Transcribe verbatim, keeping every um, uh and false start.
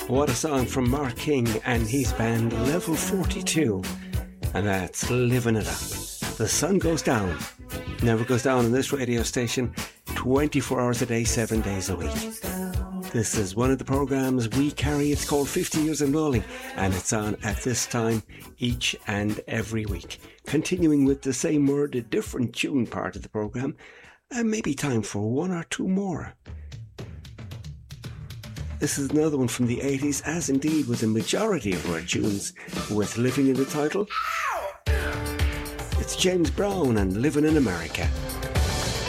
What a song from Mark King and his band Level forty-two. And that's Living It Up. The sun goes down. Never goes down on this radio station. twenty-four hours a day, seven days a week. This is one of the programmes we carry. It's called fifty Years in Bowling, and it's on at this time each and every week. Continuing with the same word, a different tune part of the programme, and maybe time for one or two more. This is another one from the eighties, as indeed with the majority of our tunes with Living in the title. It's James Brown and Living in America.